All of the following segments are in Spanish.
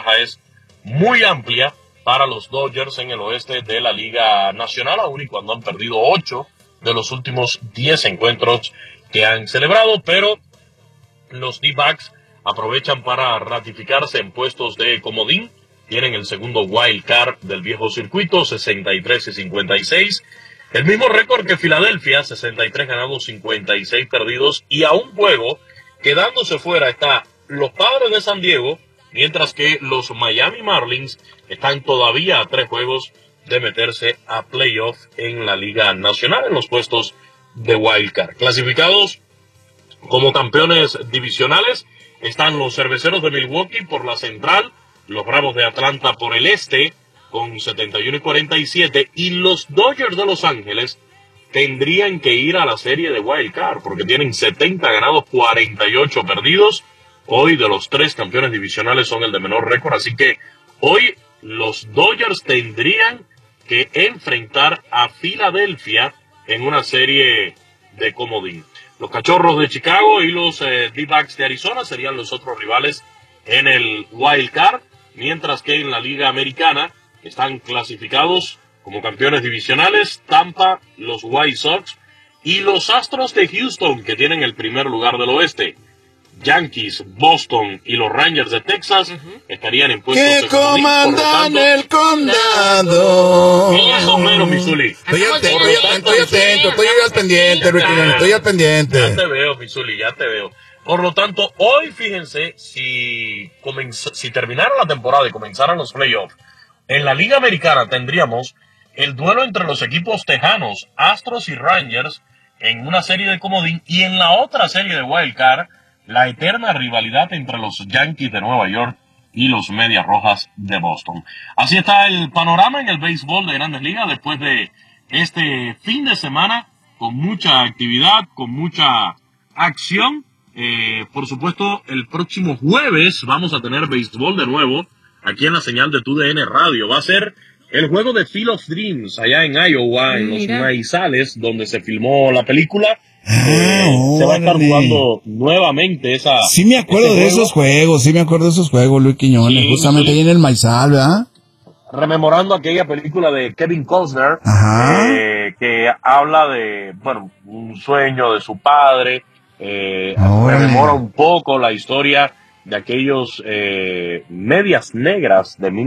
ventaja es muy amplia para los Dodgers en el oeste de la Liga Nacional, aun y cuando han perdido 8 de los últimos 10 encuentros que han celebrado, pero los D-backs aprovechan para ratificarse en puestos de comodín. Tienen el segundo wild card del viejo circuito, 63-56. El mismo récord que Filadelfia, 63 ganados, 56 perdidos. Y a un juego, quedándose fuera, está los Padres de San Diego, mientras que los Miami Marlins están todavía a 3 juegos de meterse a playoff en la Liga Nacional en los puestos de wild card. Clasificados como campeones divisionales están los Cerveceros de Milwaukee por la central, los Bravos de Atlanta por el este con 71-47 y los Dodgers de Los Ángeles tendrían que ir a la serie de wild card porque tienen 70 ganados, 48 perdidos. Hoy de los 3 campeones divisionales son el de menor récord, así que hoy los Dodgers tendrían que enfrentar a Filadelfia en una serie de comodín. Los Cachorros de Chicago y los D-backs de Arizona serían los otros rivales en el wild card, mientras que en la Liga Americana están clasificados como campeones divisionales Tampa, los White Sox y los Astros de Houston, que tienen el primer lugar del oeste. Yankees, Boston y los Rangers de Texas estarían en puestos que de comodín. comandan el condado. Eso menos, Misuli. Estoy atento, estoy al pendiente, Ricky, estoy al pendiente. Ya te veo, Misuli, ya te veo. Por lo tanto, hoy fíjense, si terminara la temporada y comenzaran los playoffs, en la Liga Americana tendríamos el duelo entre los equipos tejanos, Astros y Rangers, en una serie de comodín, y en la otra serie de wild card, la eterna rivalidad entre los Yankees de Nueva York y los Medias Rojas de Boston. Así está el panorama en el béisbol de Grandes Ligas después de este fin de semana, con mucha actividad, con mucha acción. Por supuesto, el próximo jueves vamos a tener béisbol de nuevo aquí en la señal de TUDN Radio. Va a ser el juego de Field of Dreams allá en Iowa, en los Maizales, donde se filmó la película. Se va a estar jugando nuevamente esa. Sí me acuerdo de esos juegos, Luis Quiñones, sí, justamente ahí en el Maizal, ¿verdad? Rememorando aquella película de Kevin Costner, que habla de, bueno, un sueño de su padre, rememora un poco la historia de aquellos Medias Negras de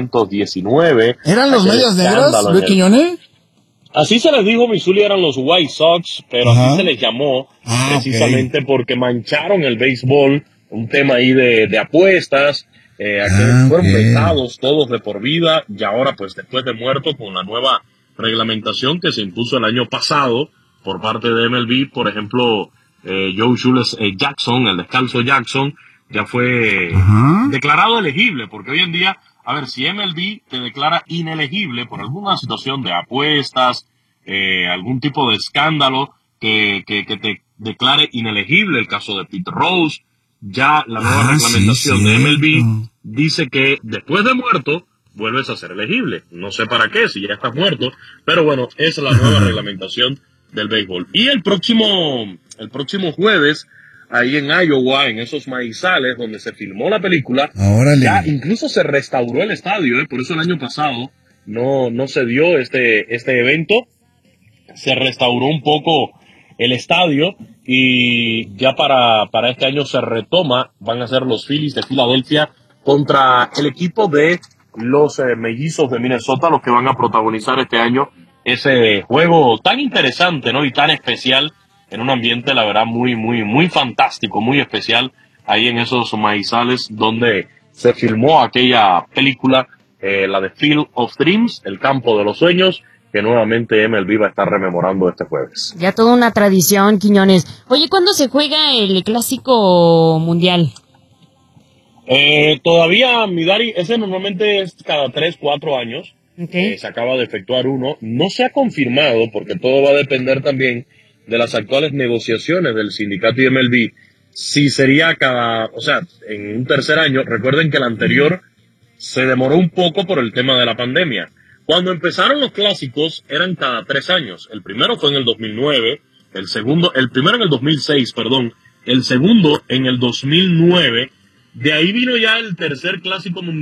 1919. ¿Eran los Medias Negras, Luis Quiñones? Así se les dijo, Missouri eran los White Sox, pero así se les llamó precisamente porque mancharon el béisbol, un tema ahí de apuestas, fueron vetados todos de por vida, y ahora pues después de muerto con la nueva reglamentación que se impuso el año pasado por parte de MLB, por ejemplo, Joe Jules Jackson, el descalzo Jackson, ya fue declarado elegible, porque hoy en día, a ver, si MLB te declara inelegible por alguna situación de apuestas, algún tipo de escándalo que te declare inelegible, el caso de Pete Rose, ya la nueva reglamentación de MLB dice que después de muerto vuelves a ser elegible. No sé para qué, si ya estás muerto, pero bueno, esa es la nueva reglamentación del béisbol. Y el próximo jueves, ahí en Iowa, en esos maizales donde se filmó la película, ya incluso se restauró el estadio, por eso el año pasado no se dio este evento, se restauró un poco el estadio y ya para este año se retoma, van a ser los Phillies de Filadelfia contra el equipo de los Mellizos de Minnesota, los que van a protagonizar este año ese juego tan interesante, ¿no? Y tan especial, en un ambiente, la verdad, muy, muy, muy fantástico, muy especial, ahí en esos maizales donde se filmó aquella película, la de Field of Dreams, el campo de los sueños, que nuevamente MLB va a estar rememorando este jueves. Ya toda una tradición, Quiñones. Oye, ¿cuándo se juega el Clásico Mundial? Todavía, Midari, ese normalmente es cada 3-4 años. Se acaba de efectuar uno. No se ha confirmado, porque todo va a depender también de las actuales negociaciones del sindicato y MLB, si sería en un tercer año. Recuerden que el anterior se demoró un poco por el tema de la pandemia. Cuando empezaron los clásicos eran cada 3 años. El primero fue en el 2009, el primero en el 2006, el segundo en el 2009. De ahí vino ya el tercer clásico mundial.